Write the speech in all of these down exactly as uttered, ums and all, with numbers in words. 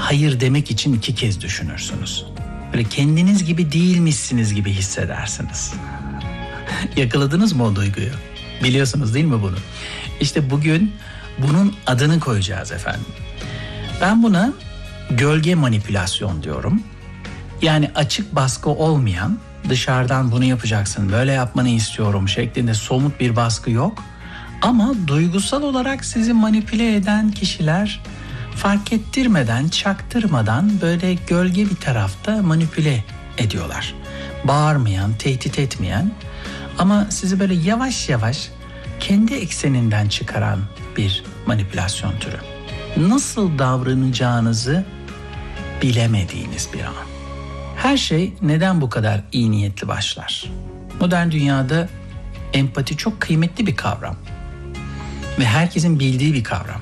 hayır demek için iki kez düşünürsünüz. Böyle kendiniz gibi değilmişsiniz gibi hissedersiniz. Yakaladınız mı o duyguyu? Biliyorsunuz değil mi bunu? İşte bugün bunun adını koyacağız efendim. Ben buna gölge manipülasyon diyorum. Yani açık baskı olmayan, dışarıdan bunu yapacaksın, böyle yapmanı istiyorum şeklinde somut bir baskı yok. Ama duygusal olarak sizi manipüle eden kişiler fark ettirmeden, çaktırmadan böyle gölge bir tarafta manipüle ediyorlar. Bağırmayan, tehdit etmeyen ama sizi böyle yavaş yavaş kendi ekseninden çıkaran bir manipülasyon türü. Nasıl davranacağınızı bilemediğiniz bir an. Her şey neden bu kadar iyi niyetli başlar? Modern dünyada empati çok kıymetli bir kavram ve herkesin bildiği bir kavram.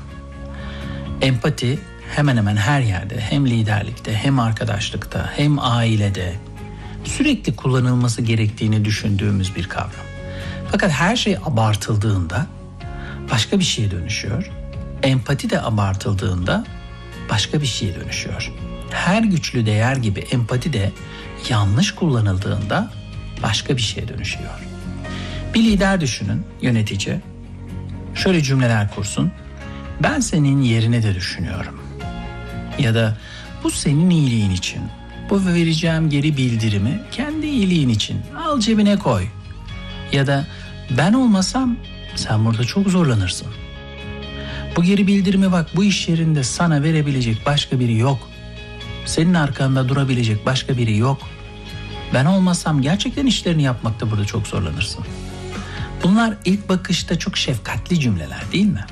Empati hemen hemen her yerde, hem liderlikte, hem arkadaşlıkta, hem ailede sürekli kullanılması gerektiğini düşündüğümüz bir kavram. Fakat her şey abartıldığında başka bir şeye dönüşüyor. Empati de abartıldığında başka bir şeye dönüşüyor. Her güçlü değer gibi empati de yanlış kullanıldığında başka bir şeye dönüşüyor. Bir lider düşünün, yönetici. Şöyle cümleler kursun. Ben senin yerine de düşünüyorum. Ya da bu senin iyiliğin için. Bu vereceğim geri bildirimi kendi iyiliğin için. Al cebine koy. Ya da ben olmasam sen burada çok zorlanırsın. Bu geri bildirimi bak, bu iş yerinde sana verebilecek başka biri yok. Senin arkanda durabilecek başka biri yok. Ben olmasam gerçekten işlerini yapmakta burada çok zorlanırsın. Bunlar ilk bakışta çok şefkatli cümleler değil mi?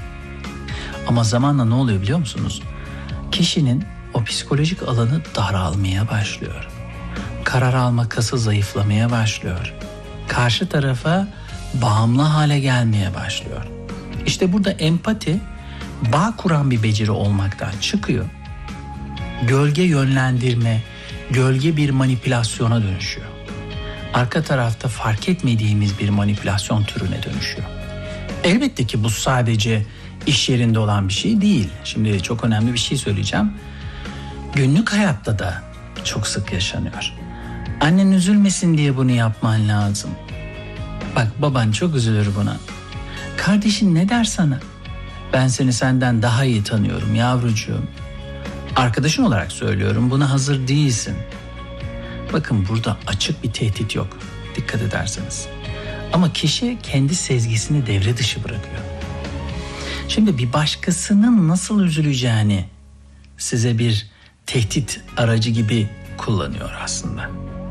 Ama zamanla ne oluyor biliyor musunuz? Kişinin o psikolojik alanı daralmaya başlıyor. Karar alma kası zayıflamaya başlıyor. Karşı tarafa bağımlı hale gelmeye başlıyor. İşte burada empati bağ kuran bir beceri olmaktan çıkıyor. Gölge yönlendirme, gölge bir manipülasyona dönüşüyor. Arka tarafta fark etmediğimiz bir manipülasyon türüne dönüşüyor. Elbette ki bu sadece iş yerinde olan bir şey değil. Şimdi çok önemli bir şey söyleyeceğim. Günlük hayatta da çok sık yaşanıyor. Annen üzülmesin diye bunu yapman lazım. Bak baban çok üzülür buna. Kardeşin ne der sana? Ben seni senden daha iyi tanıyorum yavrucuğum. Arkadaşın olarak söylüyorum, buna hazır değilsin. Bakın burada açık bir tehdit yok. Dikkat ederseniz. Ama kişi kendi sezgisini devre dışı bırakıyor. Şimdi bir başkasının nasıl üzüleceğini size bir tehdit aracı gibi kullanıyor aslında.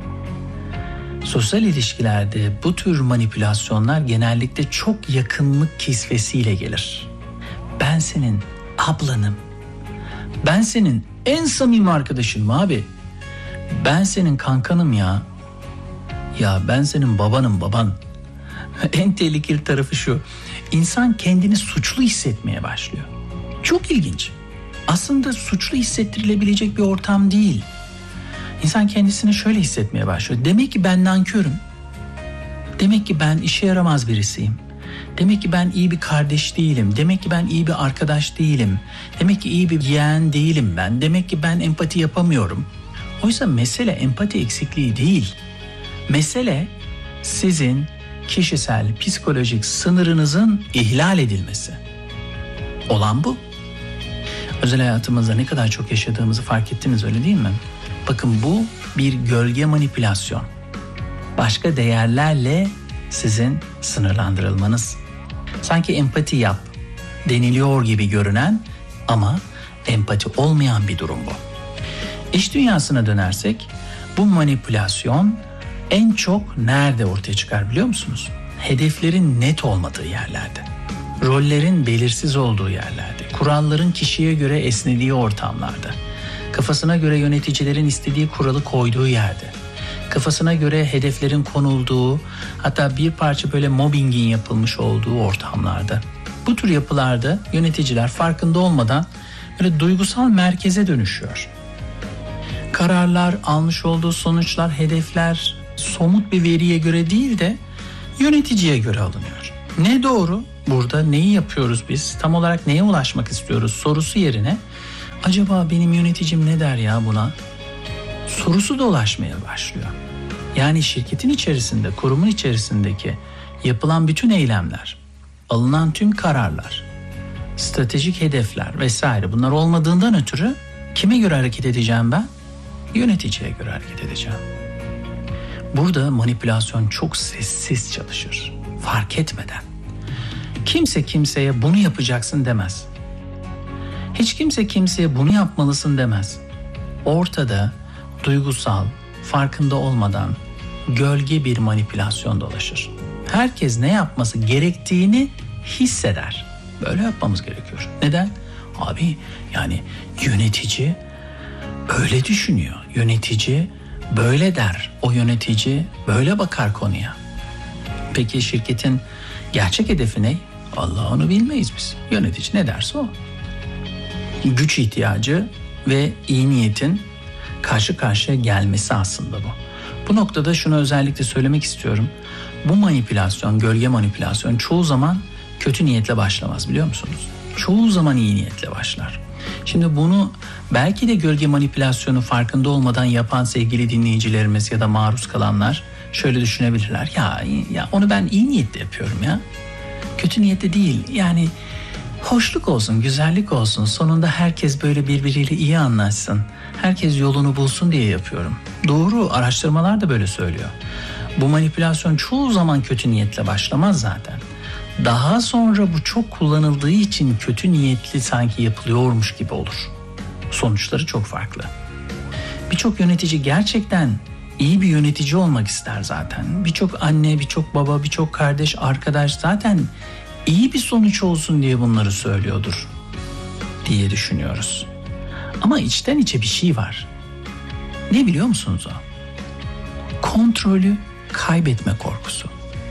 Sosyal ilişkilerde bu tür manipülasyonlar genellikle çok yakınlık kisvesiyle gelir. Ben senin ablanım. Ben senin en samimi arkadaşınım abi. Ben senin kankanım ya. Ya ben senin babanım baban. En tehlikeli tarafı şu. İnsan kendini suçlu hissetmeye başlıyor. Çok ilginç. Aslında suçlu hissettirilebilecek bir ortam değil. İnsan kendisini şöyle hissetmeye başlıyor. Demek ki ben nankörüm. Demek ki ben işe yaramaz birisiyim. Demek ki ben iyi bir kardeş değilim. Demek ki ben iyi bir arkadaş değilim. Demek ki iyi bir yeğen değilim ben. Demek ki ben empati yapamıyorum. Oysa mesele empati eksikliği değil. Mesele sizin kişisel, psikolojik sınırınızın ihlal edilmesi. Olan bu. Özel hayatımızda ne kadar çok yaşadığımızı fark ettiniz, öyle değil mi? Bakın bu bir gölge manipülasyon. Başka değerlerle sizin sınırlandırılmanız. Sanki empati yap deniliyor gibi görünen ama empati olmayan bir durum bu. İş dünyasına dönersek bu manipülasyon en çok nerede ortaya çıkar biliyor musunuz? Hedeflerin net olmadığı yerlerde, rollerin belirsiz olduğu yerlerde, kuralların kişiye göre esnediği ortamlarda, kafasına göre yöneticilerin istediği kuralı koyduğu yerde, kafasına göre hedeflerin konulduğu, hatta bir parça böyle mobbingin yapılmış olduğu ortamlarda. Bu tür yapılarda yöneticiler farkında olmadan böyle duygusal merkeze dönüşüyor. Kararlar, almış olduğu sonuçlar, hedefler somut bir veriye göre değil de yöneticiye göre alınıyor. Ne doğru? Burada neyi yapıyoruz biz? Tam olarak neye ulaşmak istiyoruz sorusu yerine acaba benim yöneticim ne der ya buna sorusu dolaşmaya başlıyor. Yani şirketin içerisinde, kurumun içerisindeki yapılan bütün eylemler, alınan tüm kararlar, stratejik hedefler vesaire, bunlar olmadığından ötürü kime göre hareket edeceğim ben? Yöneticiye göre hareket edeceğim. Burada manipülasyon çok sessiz çalışır, fark etmeden. Kimse kimseye bunu yapacaksın demez. Hiç kimse kimseye bunu yapmalısın demez. Ortada duygusal, farkında olmadan gölge bir manipülasyon dolaşır. Herkes ne yapması gerektiğini hisseder. Böyle yapmamız gerekiyor. Neden? Abi yani yönetici öyle düşünüyor. Yönetici böyle der. O yönetici böyle bakar konuya. Peki şirketin gerçek hedefi ne? Allah onu bilmeyiz biz. Yönetici ne derse o. Güç ihtiyacı ve iyi niyetin karşı karşıya gelmesi aslında bu. Bu noktada şunu özellikle söylemek istiyorum. Bu manipülasyon, gölge manipülasyon çoğu zaman kötü niyetle başlamaz, biliyor musunuz? Çoğu zaman iyi niyetle başlar. Şimdi bunu belki de gölge manipülasyonu farkında olmadan yapan sevgili dinleyicilerimiz ya da maruz kalanlar şöyle düşünebilirler. Ya, ya onu ben iyi niyetle yapıyorum ya. Kötü niyetle değil. Yani hoşluk olsun, güzellik olsun. Sonunda herkes böyle birbiriyle iyi anlaşsın. Herkes yolunu bulsun diye yapıyorum. Doğru, araştırmalar da böyle söylüyor. Bu manipülasyon çoğu zaman kötü niyetle başlamaz zaten. Daha sonra bu çok kullanıldığı için kötü niyetli sanki yapılıyormuş gibi olur. Sonuçları çok farklı. Birçok yönetici gerçekten iyi bir yönetici olmak ister zaten. Birçok anne, birçok baba, birçok kardeş, arkadaş zaten iyi bir sonuç olsun diye bunları söylüyordur diye düşünüyoruz. Ama içten içe bir şey var. Ne biliyor musunuz o? Kontrolü kaybetme korkusu.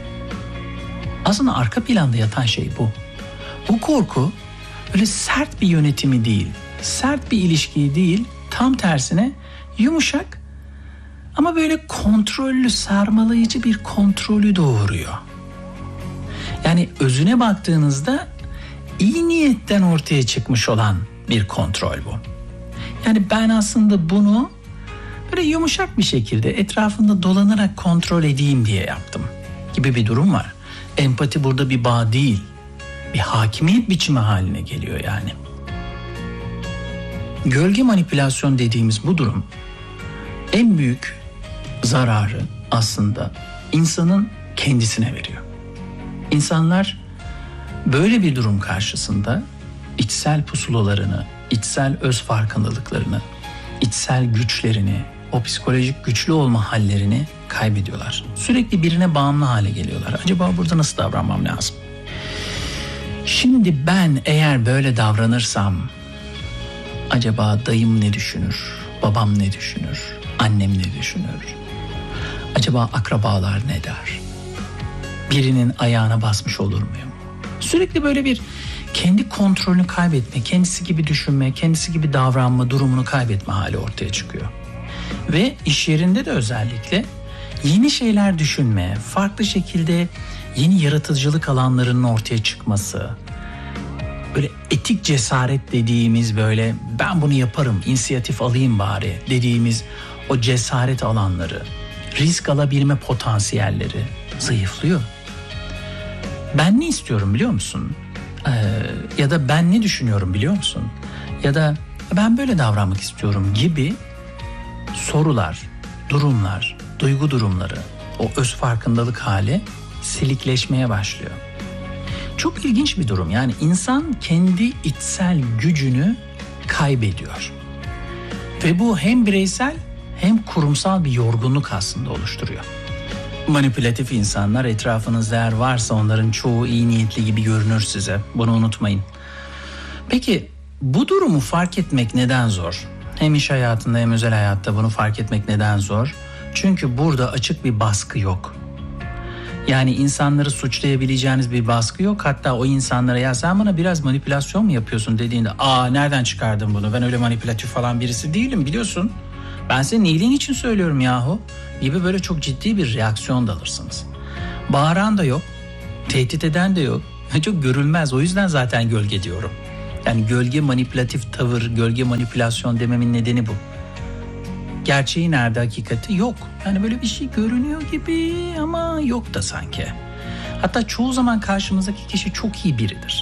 Aslında arka planda yatan şey bu. Bu korku öyle sert bir yönetimi değil, sert bir ilişkiyi değil, tam tersine yumuşak ama böyle kontrollü, sarmalayıcı bir kontrolü doğuruyor. Yani özüne baktığınızda iyi niyetten ortaya çıkmış olan bir kontrol bu. Yani ben aslında bunu böyle yumuşak bir şekilde etrafında dolanarak kontrol edeyim diye yaptım gibi bir durum var. Empati burada bir bağ değil, bir hakimiyet biçimi haline geliyor yani. Gölge manipülasyon dediğimiz bu durum en büyük zararı aslında insanın kendisine veriyor. İnsanlar böyle bir durum karşısında içsel pusulalarını, içsel öz farkındalıklarını, içsel güçlerini, o psikolojik güçlü olma hallerini kaybediyorlar. Sürekli birine bağımlı hale geliyorlar. Acaba burada nasıl davranmam lazım? Şimdi ben eğer böyle davranırsam acaba dayım ne düşünür? Babam ne düşünür? Annem ne düşünür? Acaba akrabalar ne der? Birinin ayağına basmış olur muyum? Sürekli böyle bir kendi kontrolünü kaybetme, kendisi gibi düşünme, kendisi gibi davranma durumunu kaybetme hali ortaya çıkıyor. Ve iş yerinde de özellikle yeni şeyler düşünme, farklı şekilde yeni yaratıcılık alanlarının ortaya çıkması, böyle etik cesaret dediğimiz, böyle ben bunu yaparım, inisiyatif alayım bari dediğimiz o cesaret alanları, risk alabilme potansiyelleri zayıflıyor. Ben ne istiyorum biliyor musun? Ee, ya da ben ne düşünüyorum biliyor musun? Ya da ben böyle davranmak istiyorum gibi sorular, durumlar, duygu durumları, o öz farkındalık hali silikleşmeye başlıyor. Çok ilginç bir durum. Yani insan kendi içsel gücünü kaybediyor. Ve bu hem bireysel hem kurumsal bir yorgunluk aslında oluşturuyor. Manipülatif insanlar, etrafınızda eğer varsa onların çoğu iyi niyetli gibi görünür size. Bunu unutmayın. Peki bu durumu fark etmek neden zor? Hem iş hayatında hem özel hayatta bunu fark etmek neden zor? Çünkü burada açık bir baskı yok. Yani insanları suçlayabileceğiniz bir baskı yok. Hatta o insanlara ya sen bana biraz manipülasyon mu yapıyorsun dediğinde aa nereden çıkardın bunu? Ben öyle manipülatif falan birisi değilim biliyorsun. Ben senin iyiliğin için söylüyorum yahu gibi böyle çok ciddi bir reaksiyon da alırsınız. Bağıran da yok, tehdit eden de yok. Çok görülmez, o yüzden zaten gölge diyorum. Yani gölge manipülatif tavır, gölge manipülasyon dememin nedeni bu. Gerçeği nerede, hakikati yok. Yani böyle bir şey görünüyor gibi ama yok da sanki. Hatta çoğu zaman karşımızdaki kişi çok iyi biridir.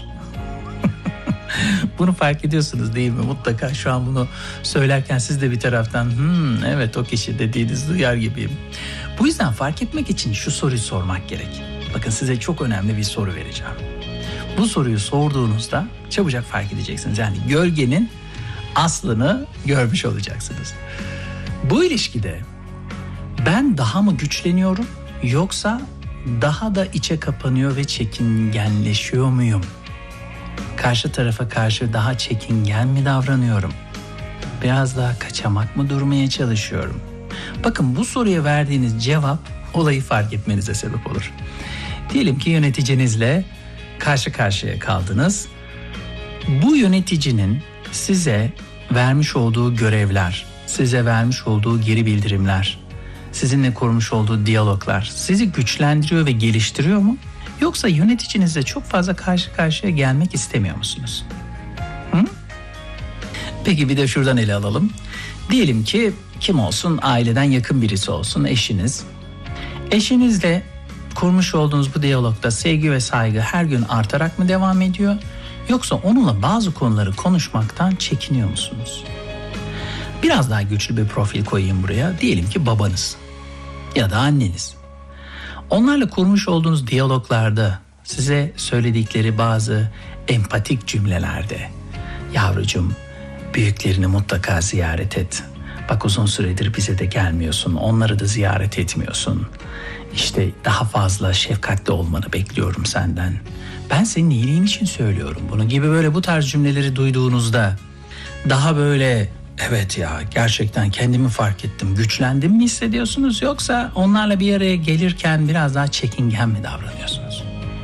Bunu fark ediyorsunuz değil mi? Mutlaka şu an bunu söylerken siz de bir taraftan hmm, evet o kişi dediğiniz duyar gibiyim. Bu yüzden fark etmek için şu soruyu sormak gerek. Bakın size çok önemli bir soru vereceğim. Bu soruyu sorduğunuzda çabucak fark edeceksiniz. Yani gölgenin aslını görmüş olacaksınız. Bu ilişkide ben daha mı güçleniyorum yoksa daha da içe kapanıyor ve çekingenleşiyor muyum? Karşı tarafa karşı daha çekingen mi davranıyorum? Biraz daha kaçamak mı durmaya çalışıyorum? Bakın bu soruya verdiğiniz cevap olayı fark etmenize sebep olur. Diyelim ki yöneticinizle karşı karşıya kaldınız. Bu yöneticinin size vermiş olduğu görevler, size vermiş olduğu geri bildirimler, sizinle kurmuş olduğu diyaloglar sizi güçlendiriyor ve geliştiriyor mu? Yoksa yöneticinizle çok fazla karşı karşıya gelmek istemiyor musunuz? Hı? Peki bir de şuradan ele alalım. Diyelim ki kim olsun, aileden yakın birisi olsun, eşiniz. Eşinizle kurmuş olduğunuz bu diyalogda sevgi ve saygı her gün artarak mı devam ediyor? Yoksa onunla bazı konuları konuşmaktan çekiniyor musunuz? Biraz daha güçlü bir profil koyayım buraya. Diyelim ki babanız ya da anneniz. Onlarla kurmuş olduğunuz diyaloglarda size söyledikleri bazı empatik cümlelerde yavrucuğum büyüklerini mutlaka ziyaret et. Bak uzun süredir bize de gelmiyorsun, onları da ziyaret etmiyorsun. İşte daha fazla şefkatli olmanı bekliyorum senden. Ben senin iyiliğin için söylüyorum bunu gibi böyle bu tarz cümleleri duyduğunuzda daha böyle evet ya gerçekten kendimi fark ettim, güçlendim mi hissediyorsunuz yoksa onlarla bir araya gelirken biraz daha çekingen mi davranıyorsunuz?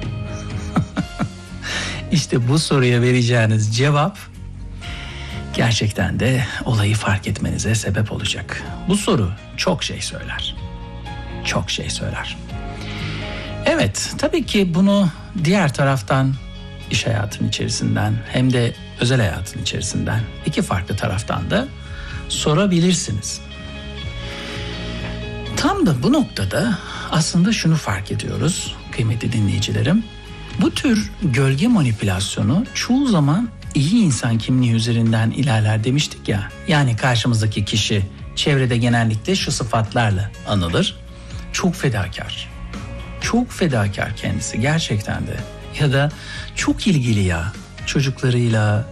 İşte bu soruya vereceğiniz cevap gerçekten de olayı fark etmenize sebep olacak. Bu soru çok şey söyler. Çok şey söyler. Evet, tabii ki bunu diğer taraftan iş hayatının içerisinden hem de özel hayatın içerisinden iki farklı taraftan da sorabilirsiniz. Tam da bu noktada aslında şunu fark ediyoruz kıymetli dinleyicilerim. Bu tür gölge manipülasyonu çoğu zaman iyi insan kimliği üzerinden ilerler demiştik ya. Yani karşımızdaki kişi çevrede genellikle şu sıfatlarla anılır. Çok fedakar. Çok fedakar kendisi gerçekten de. Ya da çok ilgili ya. Çocuklarıyla,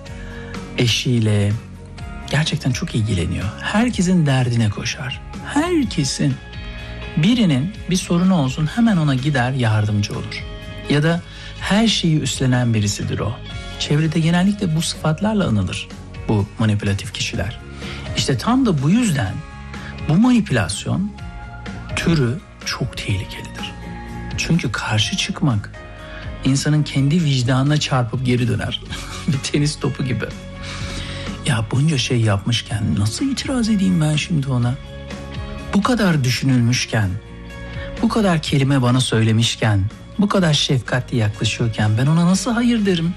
eşiyle gerçekten çok ilgileniyor. Herkesin derdine koşar. Herkesin. Birinin bir sorunu olsun hemen ona gider yardımcı olur. Ya da her şeyi üstlenen birisidir o. Çevrede genellikle bu sıfatlarla anılır bu manipülatif kişiler. İşte tam da bu yüzden bu manipülasyon türü çok tehlikelidir. Çünkü karşı çıkmak insanın kendi vicdanına çarpıp geri döner. Bir tenis topu gibi. Ya bunca şey yapmışken nasıl itiraz edeyim ben şimdi ona? Bu kadar düşünülmüşken, bu kadar kelime bana söylemişken, bu kadar şefkatli yaklaşıyorken ben ona nasıl hayır derim?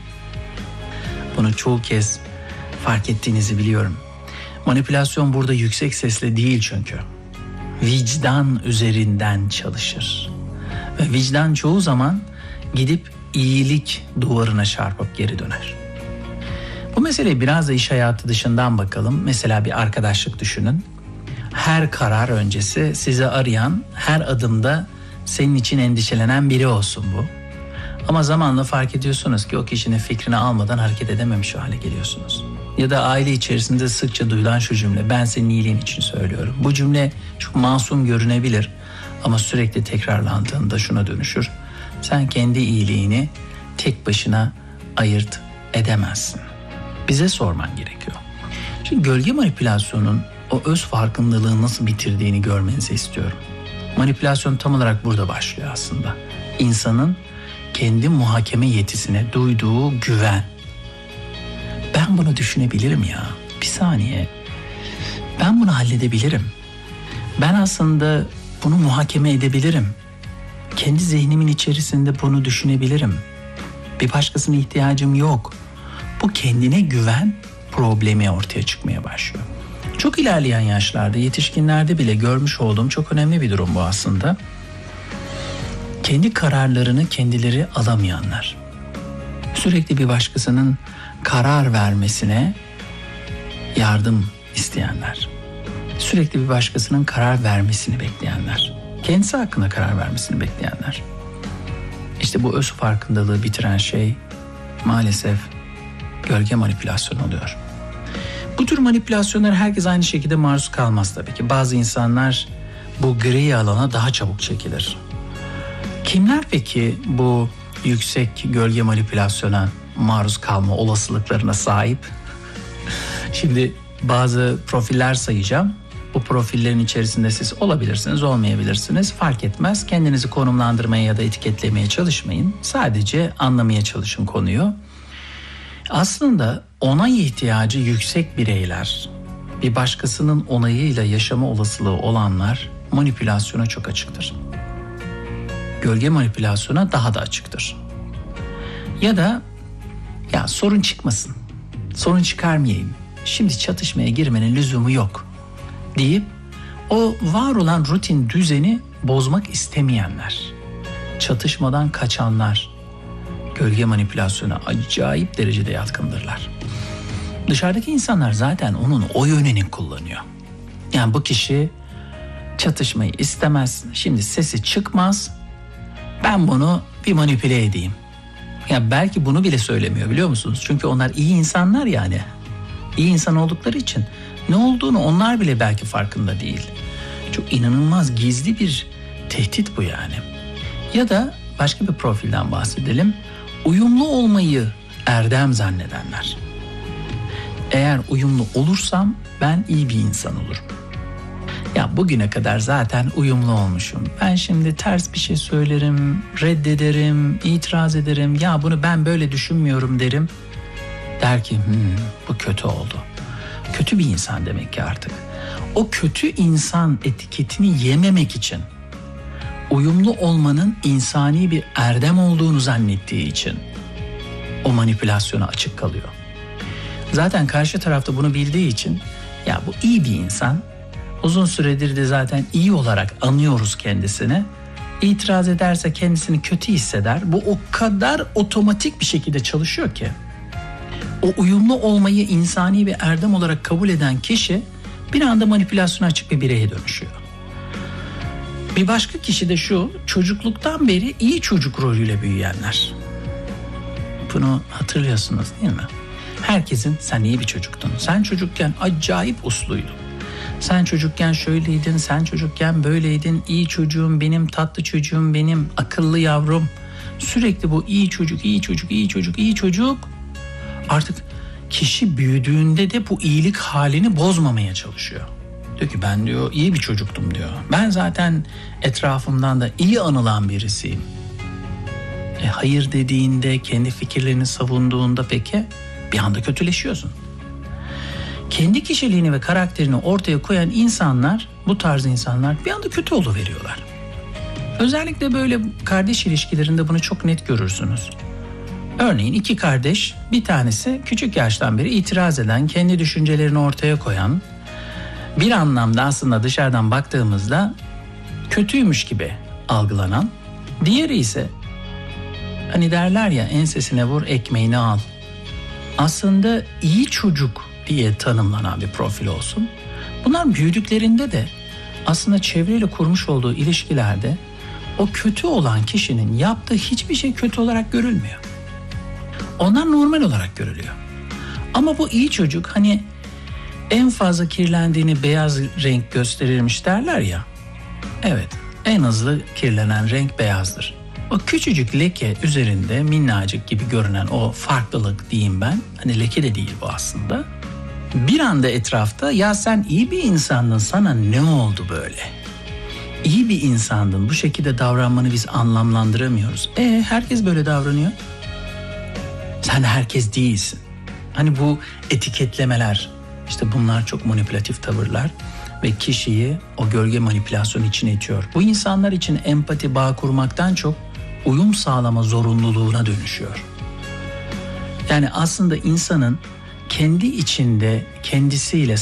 Bunu çoğu kez fark ettiğinizi biliyorum. Manipülasyon burada yüksek sesle değil çünkü. Vicdan üzerinden çalışır. Ve vicdan çoğu zaman gidip iyilik duvarına çarpıp geri döner. Bu meseleye biraz da iş hayatı dışından bakalım. Mesela bir arkadaşlık düşünün. Her karar öncesi sizi arayan, her adımda senin için endişelenen biri olsun bu. Ama zamanla fark ediyorsunuz ki o kişinin fikrini almadan hareket edememiş hale geliyorsunuz. Ya da aile içerisinde sıkça duyulan şu cümle, ben senin iyiliğin için söylüyorum. Bu cümle çok masum görünebilir ama sürekli tekrarlandığında şuna dönüşür. Sen kendi iyiliğini tek başına ayırt edemezsin. Bize sorman gerekiyor. Şimdi gölge manipülasyonun o öz farkındalığı nasıl bitirdiğini görmenizi istiyorum. Manipülasyon tam olarak burada başlıyor aslında. İnsanın kendi muhakeme yetisine duyduğu güven. Ben bunu düşünebilirim ya. Bir saniye. Ben bunu halledebilirim. Ben aslında bunu muhakeme edebilirim. Kendi zihnimin içerisinde bunu düşünebilirim. Bir başkasına ihtiyacım yok. bu kendine güven problemi ortaya çıkmaya başlıyor. Çok ilerleyen yaşlarda, yetişkinlerde bile görmüş olduğum çok önemli bir durum bu aslında. Kendi kararlarını kendileri alamayanlar. Sürekli bir başkasının karar vermesine yardım isteyenler. Sürekli bir başkasının karar vermesini bekleyenler. Kendisi hakkında karar vermesini bekleyenler. İşte bu öz farkındalığı bitiren şey maalesef gölge manipülasyonu oluyor. Bu tür manipülasyonlara herkes aynı şekilde maruz kalmaz tabii ki. Bazı insanlar bu gri alana daha çabuk çekilir. Kimler peki bu yüksek gölge manipülasyona maruz kalma olasılıklarına sahip? Şimdi bazı profiller sayacağım. Bu profillerin içerisinde siz olabilirsiniz, olmayabilirsiniz. Fark etmez. Kendinizi konumlandırmaya ya da etiketlemeye çalışmayın. Sadece anlamaya çalışın konuyu. Aslında onay ihtiyacı yüksek bireyler, bir başkasının onayıyla yaşama olasılığı olanlar manipülasyona çok açıktır. Gölge manipülasyona daha da açıktır. Ya da ya sorun çıkmasın, sorun çıkarmayayım, şimdi çatışmaya girmenin lüzumu yok deyip o var olan rutin düzeni bozmak istemeyenler, çatışmadan kaçanlar gölge manipülasyona acayip derecede yatkındırlar. Dışarıdaki insanlar zaten onun o yönünü kullanıyor. Yani bu kişi çatışmayı istemez, şimdi sesi çıkmaz, ben bunu bir manipüle edeyim. Ya belki bunu bile söylemiyor, biliyor musunuz? Çünkü onlar iyi insanlar yani. İyi insan oldukları için ne olduğunu onlar bile belki farkında değil. Çok inanılmaz gizli bir tehdit bu yani. Ya da başka bir profilden bahsedelim. Uyumlu olmayı erdem zannedenler. Eğer uyumlu olursam ben iyi bir insan olurum. Ya bugüne kadar zaten uyumlu olmuşum. Ben şimdi ters bir şey söylerim, reddederim, itiraz ederim. Ya bunu ben böyle düşünmüyorum derim. Der ki hmm, bu kötü oldu. Kötü bir insan demek ki artık. O kötü insan etiketini yememek için, uyumlu olmanın insani bir erdem olduğunu zannettiği için o manipülasyona açık kalıyor. Zaten karşı tarafta bunu bildiği için ya bu iyi bir insan, uzun süredir de zaten iyi olarak anıyoruz kendisini. İtiraz ederse kendisini kötü hisseder. Bu o kadar otomatik bir şekilde çalışıyor ki o uyumlu olmayı insani bir erdem olarak kabul eden kişi bir anda manipülasyona açık bir bireye dönüşüyor. Bir başka kişi de şu, çocukluktan beri iyi çocuk rolüyle büyüyenler. Bunu hatırlıyorsunuz değil mi? Herkesin sen iyi bir çocuktun, sen çocukken acayip usluydun, sen çocukken şöyleydin, sen çocukken böyleydin, iyi çocuğum benim, tatlı çocuğum benim, akıllı yavrum. Sürekli bu iyi çocuk, iyi çocuk, iyi çocuk, iyi çocuk. Artık kişi büyüdüğünde de bu iyilik halini bozmamaya çalışıyor. Diyor ki ben diyor iyi bir çocuktum diyor. Ben zaten etrafımdan da iyi anılan birisiyim. E hayır dediğinde, kendi fikirlerini savunduğunda peki bir anda kötüleşiyorsun. Kendi kişiliğini ve karakterini ortaya koyan insanlar, bu tarz insanlar bir anda kötü oluveriyorlar. Özellikle böyle kardeş ilişkilerinde bunu çok net görürsünüz. Örneğin iki kardeş, bir tanesi küçük yaştan beri itiraz eden, kendi düşüncelerini ortaya koyan, bir anlamda aslında dışarıdan baktığımızda kötüymüş gibi algılanan, diğeri ise hani derler ya ensesine vur ekmeğini al. Aslında iyi çocuk diye tanımlanan bir profil olsun. Bunlar büyüdüklerinde de aslında çevreyle kurmuş olduğu ilişkilerde o kötü olan kişinin yaptığı hiçbir şey kötü olarak görülmüyor. Onlar normal olarak görülüyor. Ama bu iyi çocuk hani en fazla kirlendiğini beyaz renk gösterirmiş derler ya. Evet, en hızlı kirlenen renk beyazdır. O küçücük leke üzerinde minnacık gibi görünen o farklılık diyeyim ben. Hani leke de değil bu aslında. Bir anda etrafta ya sen iyi bir insandın, sana ne oldu böyle? İyi bir insandın, bu şekilde davranmanı biz anlamlandıramıyoruz. E herkes böyle davranıyor. Sen herkes değilsin. Hani bu etiketlemeler, işte bunlar çok manipülatif tavırlar ve kişiyi o gölge manipülasyon içine itiyor. Bu insanlar için empati bağ kurmaktan çok uyum sağlama zorunluluğuna dönüşüyor. Yani aslında insanın kendi içinde kendisiyle